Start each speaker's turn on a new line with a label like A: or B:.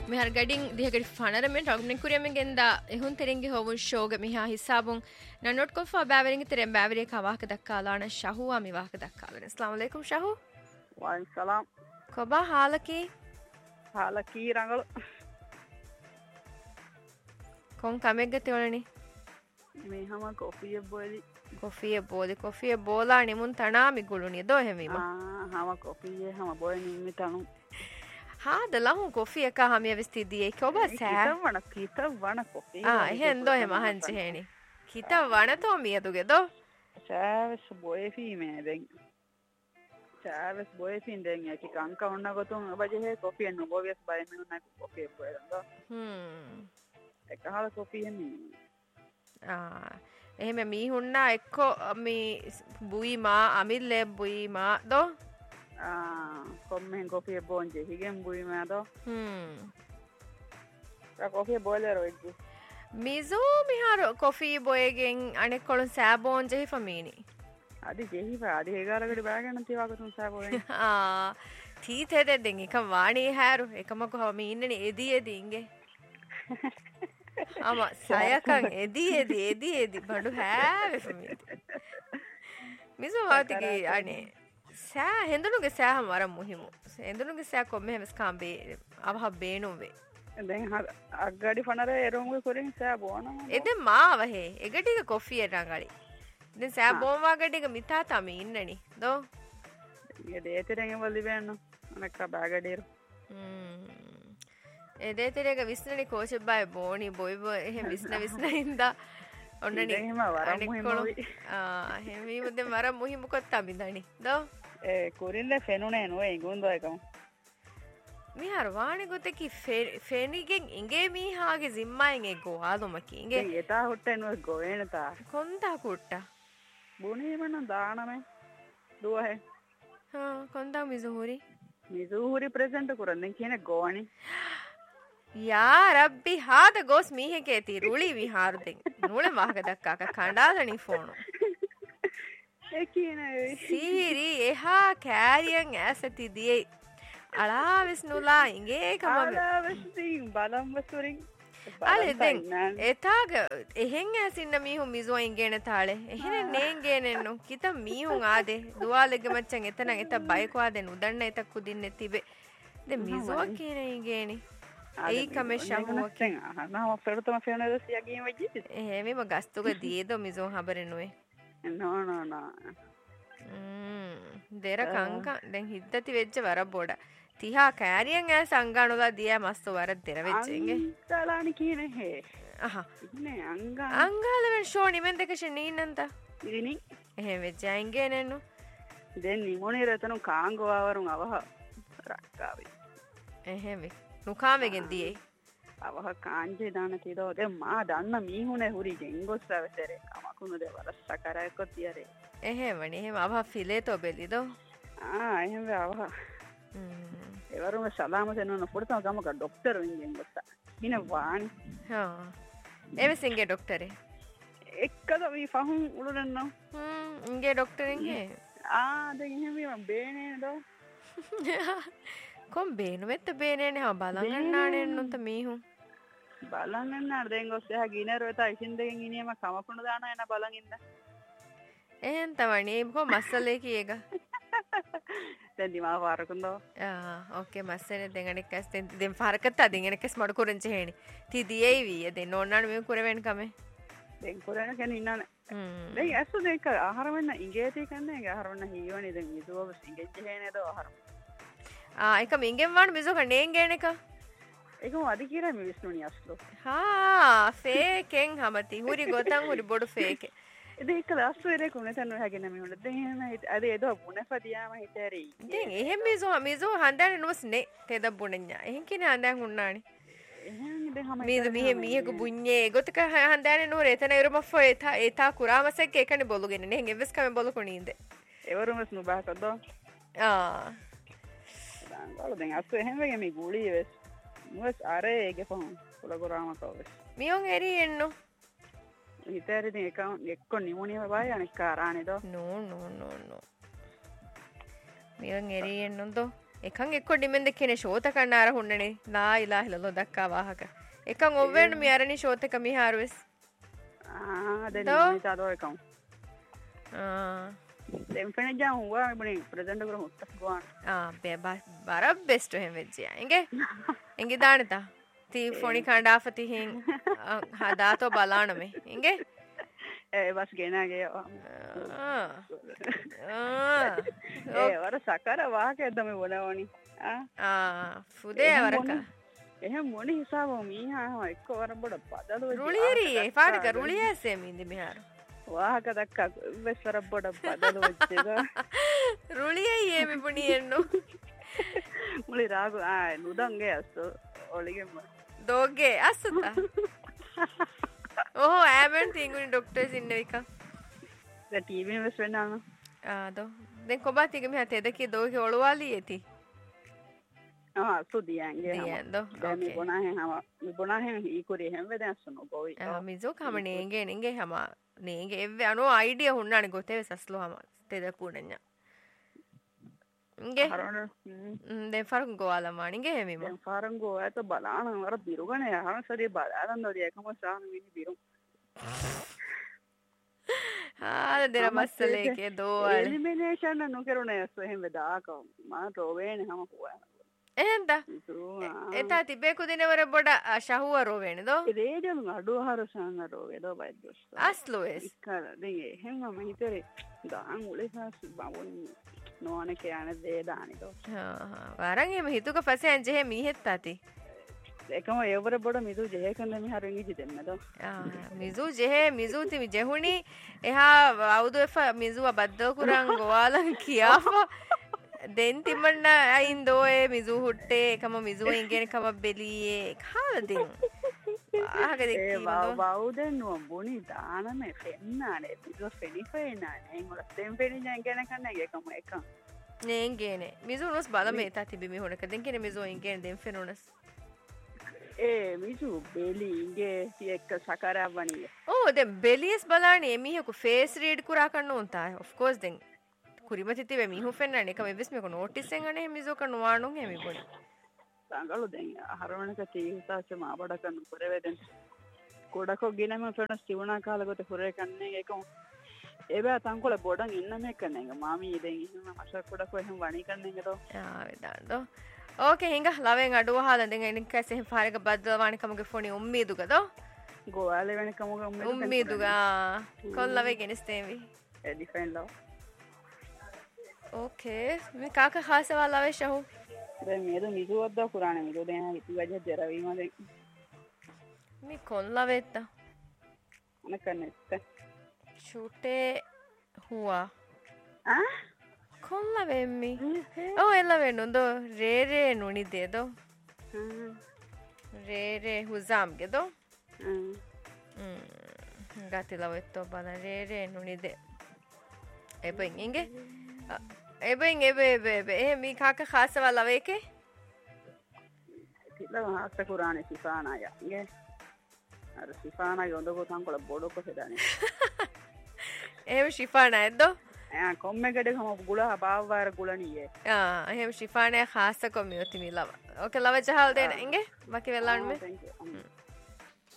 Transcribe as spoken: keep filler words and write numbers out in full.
A: මෙහර ගඩින් දිහකට ෆනරමෙන් රග්නෙන් කුරියමෙන් ගෙන්දා එහුන් තෙරින්ගේ හොවුන් ෂෝග මිහා හිසාබුන් නනොට් කොෆා බෑවරින්ගේ තෙරෙන් බෑවරිය කවාහක දක්කාලාන ෂහුවා මිවාහක දක්කාලන අස්ලාමු අලයිකුම් ෂහු
B: වයින් සලාම්
A: කොබා හාලකි
B: හාලකි රංගල
A: කොන් කමෙග්ග තෙවලනි
B: මේ හම කොෆිය බෝලි
A: කොෆිය බෝලි කොෆිය බෝලා නිමුන් තනාමි ගුළුනිය දෝ එහෙමීම
B: ආ හම කොෆිය හම බෝලි නිමි තනු
A: හාද ලහුන් කොෆිය එක හමිය වෙස්ති දියේ කොබ සෑ
B: වණ කීත වණ කොෆිය
A: ආ එහෙන් දෝ එහෙම අහන්චි හේනි කීත වණ තෝ මියදුගේ දෝ
B: සෑවස් බෝයි ෆීමේ දැන් සෑවස් බෝයි ෆින් දැන් යකි කංක ඔන්න ගොතුන් බජේ කොෆිය නොබෝවියස් බය මෙන්න නැක කොෆිය බෝයන්ද
A: හ්ම්
B: එකහල කොෆිය නේ
A: ආ එහෙම මීහුන්නා එක්කෝ මේ බුයි මා අමිල්ලේ බුයි මා දෝ
B: Ah, come coffee bonje, higen bui mado.
A: Hmm.
B: Ra coffee boiler oggi.
A: Mizu miharo coffee boyegen anek kolon sabonje hi famini.
B: Adi jehi fa adi hegaragadi bagana tiwa gotun saboyen.
A: Ah, thi thede den ekam wani haru ekamako hami inneni edi edi inge. Ama sayakan edi edi edi edi badu have famini. Mizu watiki ane සෑ හෙඳුනුගේ සෑහම වර මුහිමු හෙඳුනුගේ සෑ කොම්ම හැමස් කාම්බේ අවහ බේනුවේ
B: දැන් අග්ගඩි ෆනරේ එරොමුගේ කොරින් සෑ බෝනවා
A: එදෙන් මාවහේ එගටික කොෆිය රංගලි දැන් සෑ බෝම්වා ගටික මිතා තමි ඉන්නනි දෝ
B: ඒ දේතරෙන් වලි බෑන්න අනක බාගඩේරු
A: හ්ම් ඒ දේතරේක විස්නනි කෝෂබ්බයි බෝනි බොයි බොයි එහෙම විස්න විස්න හින්දා ඔන්නනි
B: එහෙම වර මුහිමුයි
A: ආ එහෙම වීමුදෙන් වර මුහිමු කොත් අබින්දනි දෝ
B: ඒ කොරින්ද ෆෙනුනේ නෝ ඉගුන්දෝ එකම
A: මිහර වාණි ගොතකි ෆෙනිගෙන් ඉගේ මීහාගේ zimmයෙන් ඒ ගෝවාදුමකි ඉගේ
B: එතා හොට්ටේ නෝ ගෝේනතා
A: කොන්දා කුට්ටා
B: බුනේ මන දානමේ දුවහේ
A: හා කොන්දා මිසුහුරි
B: මිසුහුරි ප්‍රෙසන්ට් කරන්නේ කියන ගෝවනි
A: යා රබ්බි හාද ගොස් මීහෙකේ ති රුලි විහාරදෙන් නූල මහක දක්කාක කණ්ඩාලනි ෆෝනෝ සීරි එහා කෑරියන් ඇසති දියේ අලාවෙස් නුලා ඉගේ කම
B: අලාවෙස්තින් බලම්වසුරින්
A: අලෙ දෙන් එතාග එහෙන් ඇසින්න මීහුන් මිසුවයින් ගේන තාලේ එහෙන නේන් ගේනෙන්නු කිත මීහුන් ආදේ දුවාලෙග මච්චන් එතන එත බයිකෝ ආදේ නුදන්න එත කුදින්න තිබේ දෙ මිසුව කීනේ ගේනි ඒ කම ෂහුවකින්
B: අහනවා ෆෙරතම ෆෙනද සියගීම වෙජි
A: එහෙමම ගස්තුක දීදෝ මිසුන් හබරෙනුවේ
B: no no no
A: mm dera kanka den hiddati veccha wara boda tiha kariyan as anganoda diya mastu wara dera vechenge
B: talani kine he
A: aha
B: ne anga
A: angala ven show nimen dekashe neenanta
B: idini
A: ehe veccha inge nennu
B: den nimoni retanu kaango awarun avaha rakkavi
A: eheme nukavegen diye
B: අවහ කාංජේ දාන තියදෝ දැන් මා දන්න මීහුනේ හුරි ගෙන්ගොස් අවතරේ කමකුණු දේ වරස්ස කරයකො තියරේ
A: එහෙමනේ එහෙම අවහ ෆිලේතෝ බෙලිදෝ
B: ආ එහෙම අවහ හ්ම් එවරුම සලාම දෙනන පුරතම ගමක doctor වෙන්ගෙන් ගොස්ස හින වාන්
A: හා එවසින්ගේ ડોක්ටරේ
B: එක්කද වී ෆහුන් උළුනන්න
A: හ්ම් ඉන්ගේ ડોක්ටරින් හේ
B: ආ දැන් එහෙම මම බේනේ දෝ
A: කොම් බේනු වෙත්ත බේනේනේ හා බලංගන්නානේ නුන්ත මීහුන්
B: බලංගන්නාර දැන් ගොස් එහා ගිනරෝ එතා ඉසින් දෙකෙන් ඉනියම කමකුණ දාන එන බලංගින්ද
A: එහෙන් තවනේ කො මස්සලේ කීයක
B: දැන් දිමා පාරකුන්දෝ
A: ආ ඕකේ මස්සනේ දෙන් අනෙක් ඇස් දෙන් දෙන් පාරකත්ත දෙන් අනෙක් ඇස් මඩ කුරෙන්ච හේනි ති දියේයි වී දෙන් ඕන්නාන මේ කුරවෙන් කමේ
B: දැන් කුරෙන කෙන ඉන්නනේ දැන් ඇස්සු දෙක ආහාර වෙන්න ඉංගේති කන්නේ ආහාර වෙන්න හීවනේ දැන් ඉදුව ඉංගෙච්ච හේනේද ආහාර
A: ආ එක මින්ගෙන් වාන මිසු කණේන් ගේන එක
B: ඒක වදි කියලා මේ විශ්නුනි අස්ලෝ
A: හා ෆේකෙන් හමති හුරි ගොතන් හුරි බොඩු ෆේක
B: ඒක ලස්සු එරේ කුණ තන හැගෙන මේ උන දෙන්න අද එදෝ බුණෆදියාම හිතරේ
A: දැන් එහෙම මිසු මිසු හන්දන නුස්නේ තෙද බුණඤ්ඤා එහෙන් කිනේ හන්දන් උන්නානේ
B: එහෙන් දැන් හැම
A: මිද මිහෙ මිහෙක බුඤ්ඤේ ගොතක හන්දන නුර එතන ඉරම ෆෝ එතා එතා කුරාමසෙක් එකනේ බොලුගෙන නේ ගෙවස් කම බොලු කොණීන්ද
B: එවරුමස් නුබහකදෝ
A: ආ
B: ගාල දැන් අස්ස එහෙම වෙගේ මේ ගුලිය වෙස් මොස් අරේ ඒකේ පොන් කොලගොරාම කවස්
A: මියොන් එරි එන්නු
B: හිතේරි දෙ account එක්ක නිමුනිය බය අනික කරානේ දෝ
A: නෝ නෝ නෝ නෝ මියොන් එරි එන්නු දෝ එකන් එක්කො ඩිමෙන් දෙකනේ ෂෝත කන්නාර හොන්නනේ ලා ඉලාහ ඉල්ලල්ලාහ් දක්කා වාහක එකන් ඔවෙන්න මි අරනි ෂෝත එක මිහාරුවෙස්
B: ආ දැන් මේ තාතෝ එකන්
A: ආ
B: දැන් ෆෙන ජා හුවා මේ ප්‍රෙසෙන්ට් කර මුත්ත ගෝන්
A: ආ බේ බර බෙස්ට් එහෙම වෙජ්ජියා එංගේ එංගේ දානතා ती ෆොනි කණ්ඩාෆති හින් හදාතෝ බලානමේ එංගේ
B: ඒ බස් ගෙනාගේ
A: ආ ආ
B: ඒ වර සකර වාහකෙද්ද මේ වනවනි ආ
A: ආ ෆුදේ වරක
B: එහෙම මොන හිසාවෝ මීහා එක්ක වර බඩ පදලෝ
A: රුලියරි ඒ පාඩක රුලියසේ මින්දි මිහාර
B: වාහක දක්ක වෙස්වර බඩ පදලෝ වෙච්චේද
A: රුලියයි ඒමි පුණියෙන්නු
B: මුලි රාගු ආ නුදංගේ අස්සෝ ඔලිගෙම
A: දෝගේ අස්සුතා ඕහෝ ඈමෙන් තිංගුනි ඩොක්ටර්ස් ඉන්නවික
B: ද ටීවී වෙස් වෙනාම
A: ආ දෝ දැන් කොබා තිග මෙහා තෙදකි දෝගේ ඔළුවාලි යති
B: ආ සුදියන්ගේ
A: දියන් දෝ
B: දැන් බොනා හේ හම බොනා හේ ඊකුරි හැම වෙදස්සනෝ බොයි
A: ආ මිසෝ කම නේගේ නෙගේ හම නේගේ එව්වේ අනෝ අයිඩියා හුන්නානි ගොතේ සස්ලෝ හම තෙද පුණඤ්ඤා ඉංගේ දැන් ෆරන් ගෝවාලා නිගේ හෙමිම
B: දැන් ෆරන් ගෝවාත බලාන වර බිරුගනේ යහන සරිය බලාලන් දෝදී එකම සාන මිනි බිරු
A: ආ දෙර මස්සලේකේ දෝවල්
B: එලිමිනේෂන් නුකරුනේ ඇස් එහෙම දාක මා රෝවේනේ හැම කොයා
A: එහෙන්ද එතා තිබේ කුදිනවර බොඩ ශහුව රෝවේනේ දෝ
B: රේඩියම් අඩුවහර සාන රෝවේ දෝ බයිදොස්
A: අස්ලෝස්
B: ඉක්කර දෙන් එහෙම මම හිතරේ දාන් උලේසස් බවුන් නොවන කියන දේ දානිකෝ
A: වරන් එහෙම හිතුක පස්සේ අංජේ මීහෙත්තාති
B: එකම ඒවර බොඩ මිදු ජෙහෙ කන්න මිහර ඉංගි දෙන්නද
A: ආ මිදු ජෙහෙ මිදු ති ජෙහුනි එහා අවුදු එෆ මිදුව බද්දෝ කුරන් ගෝවාලන් කියාවා දෙන් තිමන්න අයින් දෝයේ මිදු හුට්ටේ එකම මිදුව ඉංගෙන කම බෙලියේ කාලදින් ආහක දෙකී
B: බෞදෙන් නුව බොනි දානම ෆෙන්නානේ මිදුව ෆෙනිෆේනානේ මොකද දෙන් ෆෙනිජන් ගැන කන්න එකම එකම
A: නේගේනේ මිදු නොස් බලමේ තා තිබි මිහුණක දෙන් කෙනේ මිදුව ඉංගෙන දෙන් ෆෙනුනස්
B: ඒ මිසු බෙලි ඉංගේ තියක්ක සකරවනිය
A: ඕ දැන් බෙලියස් බලානේ මිහකු ෆේස් රීඩ් කුරා කන්න උන්තා ඔෆ් කෝස් දැන් කුරිමති තිබෙ මිහු ෆෙන්නන්නේ එකම එවිස් මේක නෝටිස් එකෙන් අනේ මිසෝ කන්න වාණුන් එමි පොඩි
B: සංගලු දැන් හරවණක තීහතාච මාබඩ කන්න පුරවේ දැන් කොඩකෝ ගිනම ෆෙනස් තිවුණා කාලගත පුරේ කන්නේ එකම ඒබෑ තංකොල බොඩන් ඉන්න මේක කන්නේ මාමි දැන් ඉන්න මාෂ කොඩකෝ එහෙම වණි කන්නේ නේද
A: ආ වෙදාන්දෝ ඕකේ හිඟ ලවෙන් අඩුව හාලා දෙන් එනින් කැසේ ෆාරක බද්දවාණි කමගේ ෆෝනි උම්මීදුගදෝ
B: ගෝවාලේ වෙන කමගේ
A: උම්මීදුගා කොල්ලවේ ගෙනස්තේවි
B: ඒ ඩිෆෙන්ඩ් ලව
A: ඕකේ මේ කාක ખાસවා ලවේ ෂහු
B: දැන් මේද මිදුවද්ද කුරානේ මිදු දෙන හිටි වජ දරවීම දැන්
A: මේ කොල්ලවෙත්ත
B: අනකනෙත්
A: ෂූටේ හුවා
B: ආ
A: කොල්ලවෙම්මි ඕ එල්ලවෙන්නුන්දෝ රේරේ නුනිදේදෝ රේරේ හුසාම්ගෙදෝ ගතිලවෙත්තෝ බල රේරේ නුනිදේ එබෙන් ඉංගේ එබෙන් එබේ එබේ එ මී කාක ખાસවා ලවේකේ
B: තිල හාස්ත කුරානේ සිෆානාය ඉංගේ අර සිෆානාගේ හොඳ තංකොල බොඩොක හෙදානේ
A: එහෙම ශිෆානා එද්දෝ
B: යා කොම්මෙගඩ කම ගුලා බාවවාර ගුලනියේ
A: ආ එහෙම ශිෆානේ ખાસ කොමියොති මිලව ඕකේ ලව ජහල් දෙන ඉංගේ ಬಾಕಿ වෙලාන්න මේ